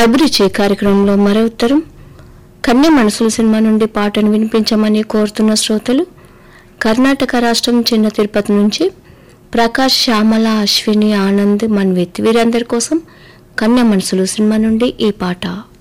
అభిరుచి కార్యక్రమంలో మరో ఉత్తరం. కన్య మనసుల సినిమా నుండి పాటను వినిపించమని కోరుతున్న శ్రోతలు కర్ణాటక రాష్ట్రం చిన్న తిరుపతి నుంచి ప్రకాష్, శ్యామల, అశ్విని, ఆనంద్, మన్విత్. వీరందరి కోసం కన్య మనసులు సినిమా నుండి ఈ పాట.